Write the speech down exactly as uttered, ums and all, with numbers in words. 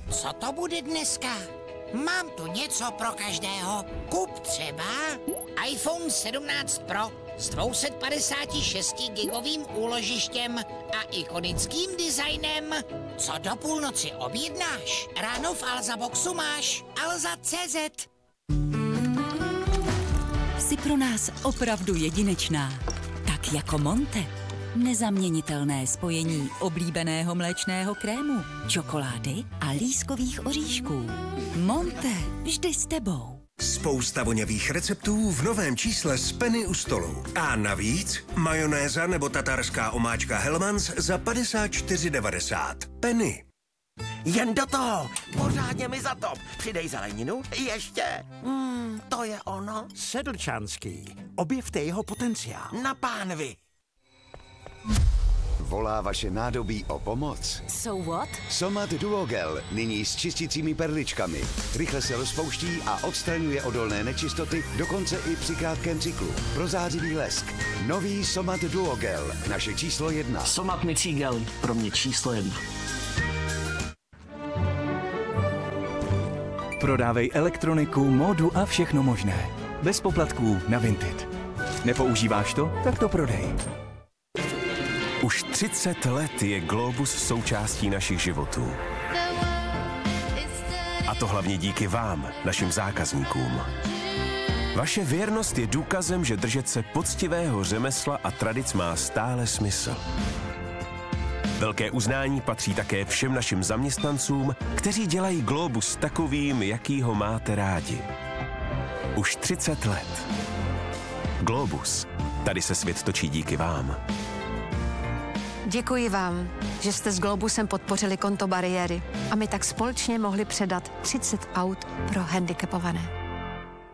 Co to bude dneska? Mám tu něco pro každého. Kup třeba iPhone sedmnáct Pro s dvě stě padesát šest gigovým úložištěm a ikonickým designem. Co do půlnoci objednáš? Ráno v Alza Boxu máš alza tečka cé zet. Jsi pro nás opravdu jedinečná. Tak jako Monte. Nezaměnitelné spojení oblíbeného mléčného krému, čokolády a lískových oříšků. Monte, vždy s tebou. Spousta voňavých receptů v novém čísle z Penny u stolu. A navíc majonéza nebo tatarská omáčka Hellmann's za padesát čtyři devadesát. Penny. Jen do toho! Pořádně mi zatop! Přidej zeleninu, ještě! Hmm, to je ono. Sedlčanský. Objevte jeho potenciál. Na pánvi! Volá vaše nádobí o pomoc? So what? Somat Duogel, nyní s čistícími perličkami. Rychle se rozpouští a odstraňuje odolné nečistoty, dokonce i při krátkém cyklu. Pro zářivý lesk. Nový Somat Duogel, naše číslo jedna. Somat mycí gel, pro mě číslo jedna. Prodávej elektroniku, módu a všechno možné. Bez poplatků na Vinted. Nepoužíváš to? Tak to prodej. Už třicet let je Globus součástí našich životů. A to hlavně díky vám, našim zákazníkům. Vaše věrnost je důkazem, že držet se poctivého řemesla a tradic má stále smysl. Velké uznání patří také všem našim zaměstnancům, kteří dělají Globus takovým, jaký ho máte rádi. Už třicet let. Globus. Tady se svět točí díky vám. Děkuji vám, že jste s Globusem podpořili konto bariéry a my tak společně mohli předat třicet aut pro handicapované.